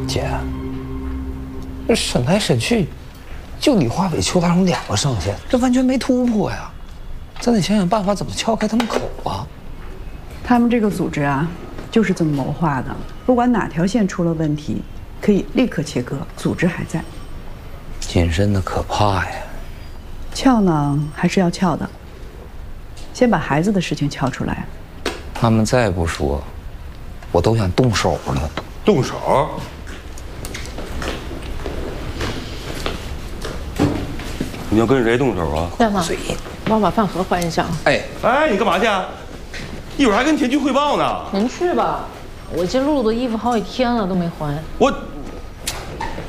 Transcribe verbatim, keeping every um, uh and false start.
姐，这审来审去，就李化北、邱大荣两个上线，这完全没突破呀！咱得想想办法，怎么撬开他们口啊！ 他们这个组织啊，就是这么谋划的。不管哪条线出了问题，可以立刻切割，组织还在。 谨慎的可怕呀！ 撬呢，还是要撬的。先把孩子的事情撬出来。 他们再不说，我都想动手了。 动手？你要跟谁动手啊？ 亮子，帮我把饭盒换一下。 哎哎，你干嘛去啊？一会儿还跟田军汇报呢。 您去吧，我这露露的衣服好几天了都没还。 我。